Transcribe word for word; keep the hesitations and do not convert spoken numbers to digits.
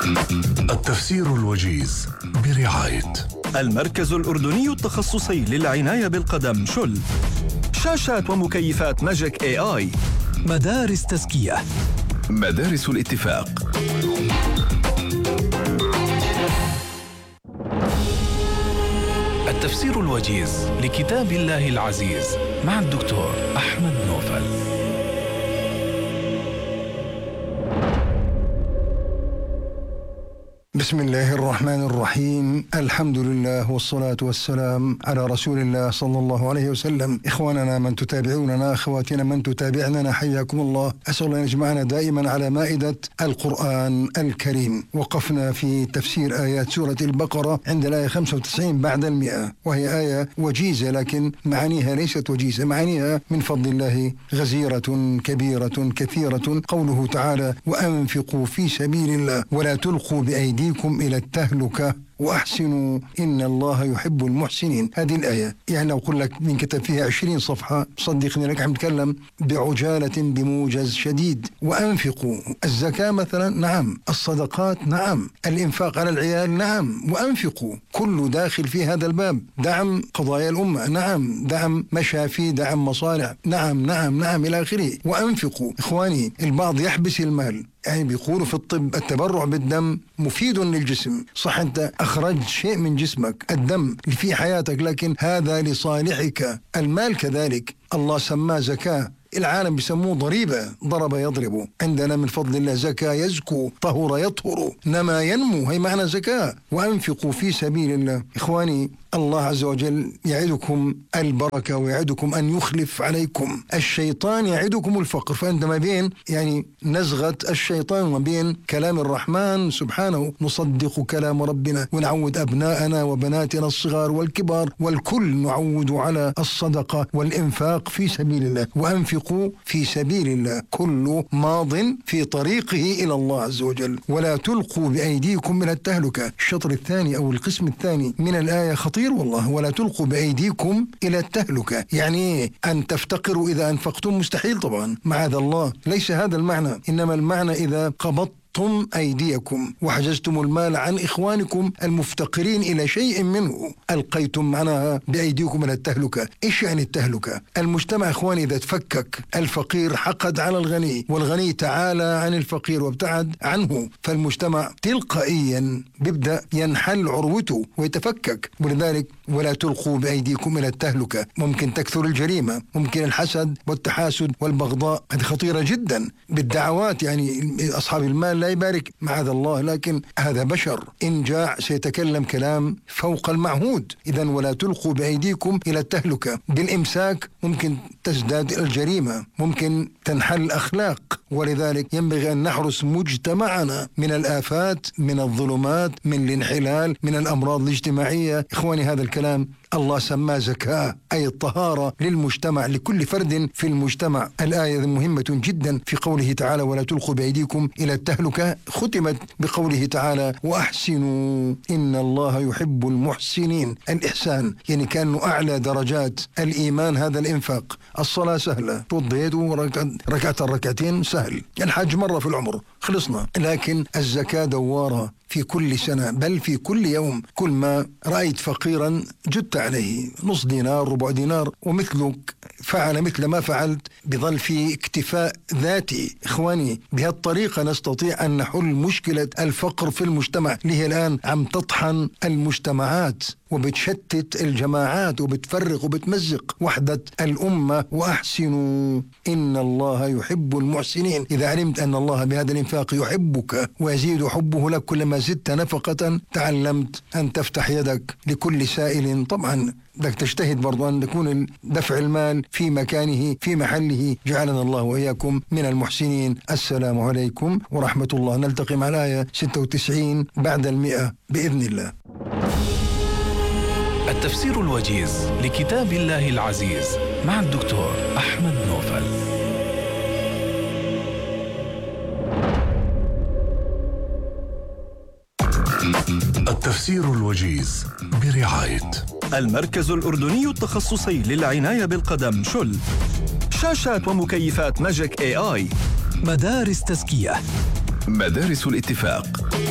التفسير الوجيز برعاية المركز الأردني التخصصي للعناية بالقدم شل، شاشات ومكيفات ماجيك اي اي، مدارس تزكية، مدارس الاتفاق. التفسير الوجيز لكتاب الله العزيز مع الدكتور أحمد نوفل. بسم الله الرحمن الرحيم، الحمد لله والصلاة والسلام على رسول الله صلى الله عليه وسلم. إخواننا من تتابعوننا، أخواتنا من تتابعننا، حياكم الله. أسأل الله أن يجمعنا دائما على مائدة القرآن الكريم. وقفنا في تفسير آيات سورة البقرة عند الآية خمسة وتسعين بعد المئة، وهي آية وجيزة لكن معانيها ليست وجيزة، معانيها من فضل الله غزيرة كبيرة كثيرة. قوله تعالى: وأنفقوا في سبيل الله ولا تلقوا بأيديكم إلى التهلكة وأحسنوا إن الله يحب المحسنين. هذه الآية يعني لو أقول لك من كتب فيها عشرين صفحة صدقني لك عم نتكلم بعجالة بموجز شديد. وأنفقوا، الزكاة مثلا نعم، الصدقات نعم، الإنفاق على العيال نعم، وأنفقوا كل داخل في هذا الباب. دعم قضايا الأمة نعم، دعم مشافي، دعم مصالح نعم نعم نعم إلى آخره. وأنفقوا إخواني، البعض يحبس المال، يعني بيقولوا في الطب التبرع بالدم مفيد للجسم. صح، أنت أخرج شيء من جسمك، الدم اللي في حياتك، لكن هذا لصالحك. المال كذلك الله سماه زكاة، العالم بيسموه ضريبة، ضرب يضرب. عندنا من فضل الله زكاة يزكو، طهر يطهر، نما ينمو، هي معنى زكاة. وأنفقوا في سبيل الله. إخواني، الله عز وجل يعدكم البركة ويعدكم أن يخلف عليكم. الشيطان يعدكم الفقر، فأنت ما بين يعني نزغة الشيطان وما بين كلام الرحمن سبحانه نصدق كلام ربنا، ونعود أبناءنا وبناتنا الصغار والكبار والكل نعود على الصدقة والإنفاق في سبيل الله. وأنفقوا في سبيل الله، كل ماض في طريقه إلى الله عز وجل. ولا تلقوا بأيديكم إلى التهلكة. الشطر الثاني أو القسم الثاني من الآية خطير والله. ولا تلقوا بأيديكم إلى التهلكة، يعني أن تفتقروا إذا أنفقتم، مستحيل طبعا، معاذ الله، ليس هذا المعنى. إنما المعنى إذا قبضت أيديكم وحجزتم المال عن إخوانكم المفتقرين إلى شيء منه، ألقيتم معناها بأيديكم إلى التهلكة. إيش يعني التهلكة؟ المجتمع إخواني إذا تفكك، الفقير حقد على الغني والغني تعالى عن الفقير وابتعد عنه، فالمجتمع تلقائيا بيبدأ ينحل عروته ويتفكك. ولذلك ولا تلقوا بأيديكم إلى التهلكة. ممكن تكثر الجريمة، ممكن الحسد والتحاسد والبغضاء، هذه خطيرة جدا. بالدعوات يعني أصحاب المال لا يبارك معاذ الله، لكن هذا بشر، إن جاع سيتكلم كلام فوق المعهود. إذن ولا تلقوا بأيديكم إلى التهلكة. بالإمساك ممكن تزداد الجريمة، ممكن تنحل الأخلاق. ولذلك ينبغي أن نحرس مجتمعنا من الآفات، من الظلمات، من الانحلال، من الأمراض الاجتماعية. إخواني، هذا الكلام الله سماه زكاة، أي الطهارة للمجتمع، لكل فرد في المجتمع. الآية مهمة جدا في قوله تعالى: ولا تلقوا بأيديكم إلى التهلكة، ختمت بقوله تعالى: وأحسنوا إن الله يحب المحسنين. الإحسان يعني كأنه أعلى درجات الإيمان هذا الإنفاق. الصلاة سهلة، توضيت وركعت الركعتين سهل، الحج مرة في العمر خلصنا. لكن الزكاة دوارة في كل سنة، بل في كل يوم. كل ما رأيت فقيرا جدت عليه نص دينار، ربع دينار، ومثلك فعل مثل ما فعلت، بظل في اكتفاء ذاتي. إخواني، بهالطريقة نستطيع أن نحل مشكلة الفقر في المجتمع، اللي هي الآن عم تطحن المجتمعات وبتشتت الجماعات وبتفرق وبتمزق وحدة الأمة. وأحسنوا إن الله يحب المحسنين. إذا علمت أن الله بهذا الإنفاق يحبك ويزيد حبه لك كلما زدت نفقة، تعلمت أن تفتح يدك لكل سائل. طبعا بدك تجتهد برضو أن يكون دفع المال في مكانه في محله. جعلنا الله وإياكم من المحسنين. السلام عليكم ورحمة الله. نلتقي مع الآية ستة وتسعين بعد المئة بإذن الله. التفسير الوجيز لكتاب الله العزيز مع الدكتور أحمد نوفل. التفسير الوجيز برعاية المركز الأردني التخصصي للعناية بالقدم شل، شاشات ومكيفات ماجيك اي اي، مدارس تزكية، مدارس الاتفاق.